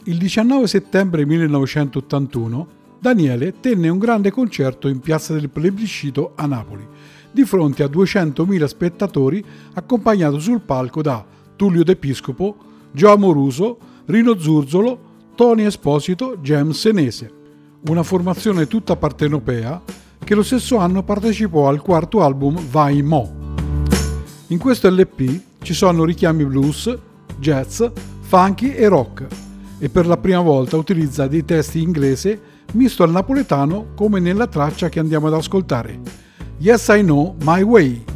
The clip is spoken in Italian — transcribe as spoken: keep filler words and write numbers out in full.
Il diciannove settembre millenovecentottantuno Daniele tenne un grande concerto in Piazza del Plebiscito a Napoli, di fronte a duecentomila spettatori, accompagnato sul palco da Tullio De Piscopo, Gio Amoruso, Rino Zurzolo, Tony Esposito, James Senese. Una formazione tutta partenopea che lo stesso anno partecipò al quarto album Vai Mo. In questo L P ci sono richiami blues, jazz, funky e rock, e per la prima volta utilizza dei testi in inglese misto al napoletano, come nella traccia che andiamo ad ascoltare, Yes I Know My Way.